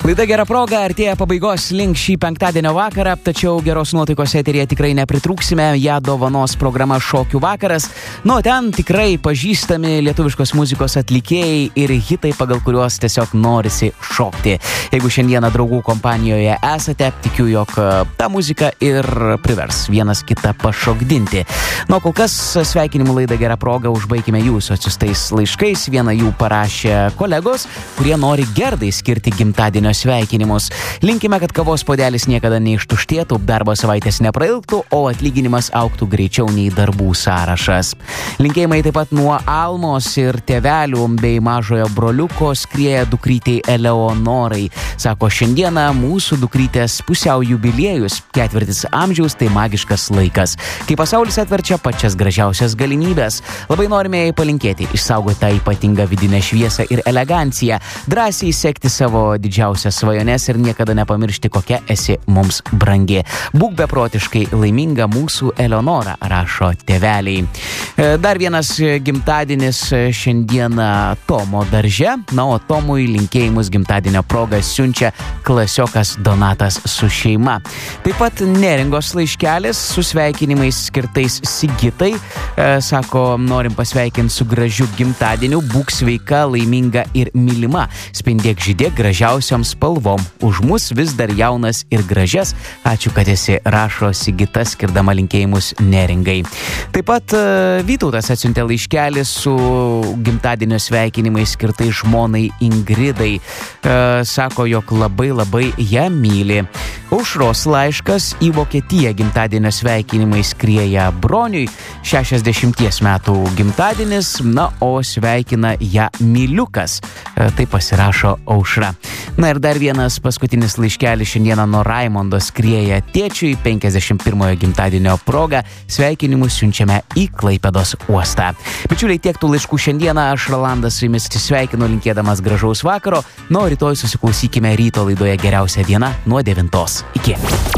Laida Gera proga artėja pabaigos link šį penktadienio vakarą, tačiau geros nuotaikos eteryje tikrai nepritrūksime, ją dovanos programa Šokių vakaras. Ten tikrai pažįstami lietuviškos muzikos atlikėjai ir hitai, pagal kuriuos tiesiog norisi šokti. Jeigu šiandieną draugų kompanijoje esate, tikiu, jog ta muzika ir privers vienas kitą pašokdinti. Kol kas sveikinimų Laida Gera proga užbaikime jūsų atsiustais laiškais. Vieną jų parašė kolegos, kurie nori Gerdai skirti gimtadienio sveikinimus. Linkime, kad kavos puodelis niekada neištuštėtų, darbo savaitės neprailgtų, o atlyginimas augtų greičiau nei darbų sąrašas. Linkėjimai taip pat nuo Almos ir tėvelių bei mažojo broliuko skrieja dukrytei Eleonorai. Sako, šiandieną mūsų dukrytės pusiau jubiliejus, 4 amžiaus, tai magiškas laikas, kai pasaulis atverčia pačias gražiausias galimybės. Labai norime jai palinkėti, išsaugoti tą ypatingą vidinę šviesą ir eleganciją, drąsiai sekti savo didžiausias svajones ir niekada nepamiršti, kokia esi mums brangi. Būk beprotiškai laiminga mūsų Eleonora, rašo tėveliai. Dar vienas gimtadienis šiandieną Tomo darže, o Tomui linkėjimus gimtadienio proga siunčia klasiokas Donatas su šeima. Taip pat Neringos laiškelis su sveikinimais skirtais Sigitai. Sako, norim pasveikinti su gražiu gimtadieniu, būk sveika, laiminga ir mylima, spindėk žydėk gražiausioms spalvom, už mus vis dar jaunas ir gražias. Ačiū, kad esi, rašo Sigita, skirdama linkėjimus Neringai. Taip pat Vytautas atsiuntė laiškelį su gimtadienio sveikinimais skirtai žmonai Ingridai. Sako, jog labai ją myli. Aušros laiškas į Vokietiją gimtadienio sveikinimai skrieja Broniui, 60 metų gimtadienis, o sveikina ją Miliukas. Tai pasirašo Aušra. Ir dar vienas paskutinis laiškelis šiandieną nuo Raimondo skrieja tėčiui 51 gimtadienio proga. Sveikinimus siunčiame į Klaipėdos uostą. Bičiuliai, tiek tų laiškų šiandieną. Aš Rolandas su jumis atsisveikinu, linkėdamas gražaus vakaro. Rytoj susiklausykime ryto laidoje Geriausia diena nuo 9. Iki.